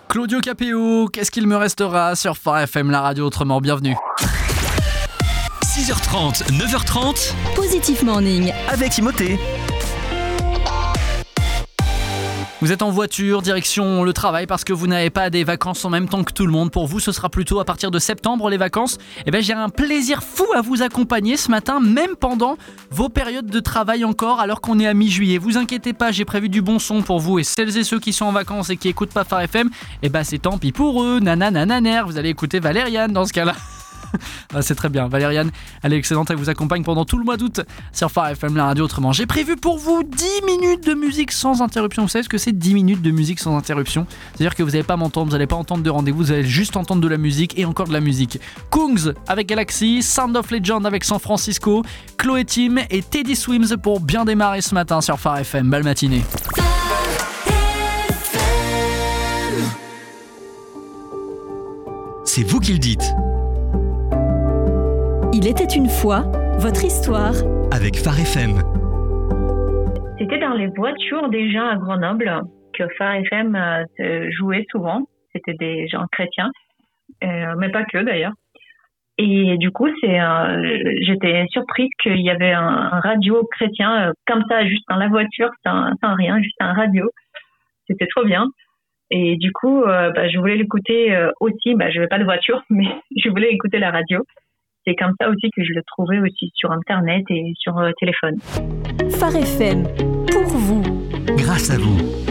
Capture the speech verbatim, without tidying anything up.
Claudio Capéo, qu'est-ce qu'il me restera sur Phare F M, la radio autrement, bienvenue. six heures trente, neuf heures trente, Positif Morning avec Timothée. Vous êtes en voiture, direction le travail parce que vous n'avez pas des vacances en même temps que tout le monde. Pour vous, ce sera plutôt à partir de septembre les vacances. Et ben, j'ai un plaisir fou à vous accompagner ce matin, même pendant vos périodes de travail encore, alors qu'on est à mi-juillet. Vous inquiétez pas, j'ai prévu du bon son pour vous et celles et ceux qui sont en vacances et qui écoutent pas Phare F M. Et ben, c'est tant pis pour eux. Nananananer, vous allez écouter Valériane dans ce cas-là. Ah, c'est très bien, Valériane, elle est excellente, elle vous accompagne pendant tout le mois d'août sur Phare F M, la radio autrement. J'ai prévu pour vous dix minutes de musique sans interruption. Vous savez ce que c'est dix minutes de musique sans interruption? C'est-à-dire que vous n'allez pas m'entendre, vous n'allez pas entendre de rendez-vous, vous allez juste entendre de la musique et encore de la musique. Kungs avec Galaxy, Sound of Legend avec San Francisco, Chloé Tim et Teddy Swims pour bien démarrer ce matin sur Phare F M. Belle matinée. C'est vous qui le dites. Il était une fois, votre histoire. Avec Phare F M. C'était dans les voitures déjà à Grenoble que Phare F M euh, jouait souvent. C'était des gens chrétiens, euh, mais pas que d'ailleurs. Et du coup, c'est, euh, j'étais surprise qu'il y avait un, un radio chrétien euh, comme ça, juste dans la voiture, sans, sans rien, juste un radio. C'était trop bien. Et du coup, euh, bah, je voulais l'écouter euh, aussi. Bah, je n'avais pas de voiture, mais je voulais écouter la radio. C'est comme ça aussi que je le trouvais aussi sur Internet et sur euh, téléphone. Phare F M, pour vous. Grâce à vous.